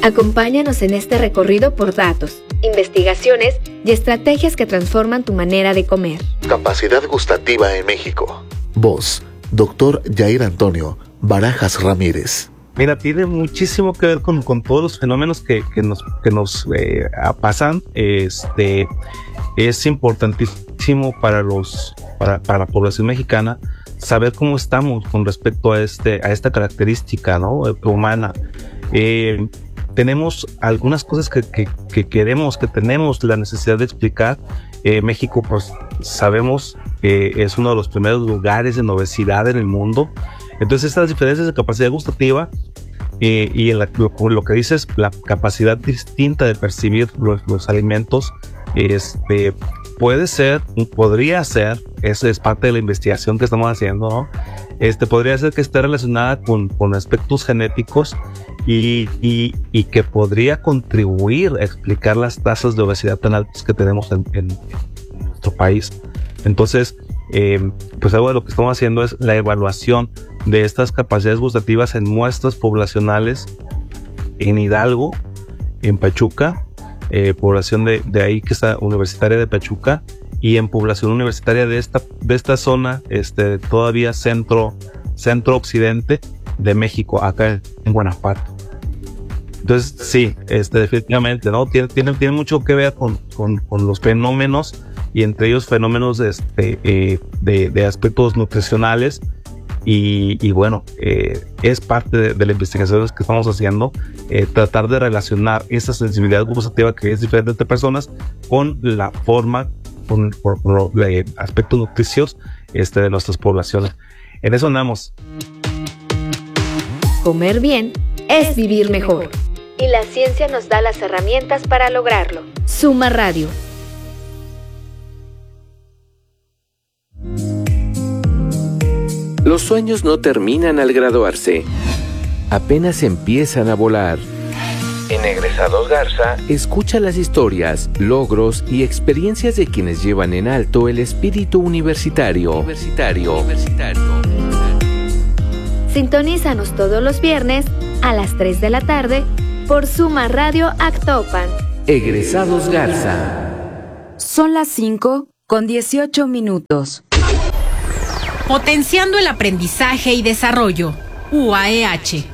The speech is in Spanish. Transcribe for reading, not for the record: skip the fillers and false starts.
Acompáñanos en este recorrido por datos, investigaciones y estrategias que transforman tu manera de comer. Capacidad gustativa en México. Voz, Dr. Jair Antonio Barajas Ramírez. Mira, tiene muchísimo que ver con todos los fenómenos que nos pasan. Es importantísimo para la población mexicana saber cómo estamos con respecto a esta característica, ¿no? Humana. Tenemos algunas cosas que tenemos la necesidad de explicar. México, pues sabemos que es uno de los primeros lugares en obesidad en el mundo. Entonces estas diferencias de capacidad gustativa y en lo que dices, la capacidad distinta de percibir los alimentos, podría ser, eso es parte de la investigación que estamos haciendo, ¿no? Podría ser que esté relacionada con aspectos genéticos y que podría contribuir a explicar las tasas de obesidad tan altas que tenemos en nuestro país. Entonces, pues algo de lo que estamos haciendo es la evaluación de estas capacidades gustativas en muestras poblacionales en Hidalgo, en Pachuca, población de ahí que está universitaria de Pachuca, y en población universitaria de esta zona, todavía centro occidente de México, acá en Guanajuato. Entonces sí, definitivamente, ¿no? Tiene mucho que ver con los fenómenos, y entre ellos fenómenos de aspectos nutricionales, y bueno, es parte de las investigaciones que estamos haciendo, tratar de relacionar esa sensibilidad gustativa que es diferente entre personas con la forma, con aspectos nutricios de nuestras poblaciones. En eso andamos. Comer bien es vivir mejor. Y la ciencia nos da las herramientas para lograrlo. Suma Radio. Los sueños no terminan al graduarse, apenas empiezan a volar. En Egresados Garza, escucha las historias, logros y experiencias de quienes llevan en alto el espíritu universitario. Sintonízanos todos los viernes a las 3 de la tarde por Suma Radio Actopan. Egresados Garza. Son las 5:18. Potenciando el aprendizaje y desarrollo. UAEH.